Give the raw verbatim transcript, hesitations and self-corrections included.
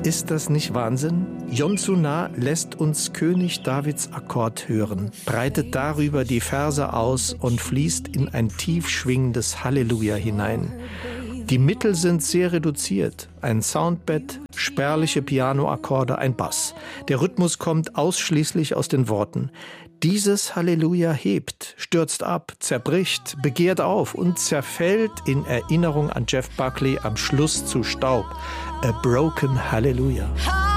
Ist das nicht Wahnsinn? Yontsuná lässt uns König Davids Akkord hören, breitet darüber die Verse aus und fließt in ein tief schwingendes Halleluja hinein. Die Mittel sind sehr reduziert. Ein Soundbett, spärliche Pianoakkorde, ein Bass. Der Rhythmus kommt ausschließlich aus den Worten. Dieses Halleluja hebt, stürzt ab, zerbricht, begehrt auf und zerfällt in Erinnerung an Jeff Buckley am Schluss zu Staub. A broken Hallelujah.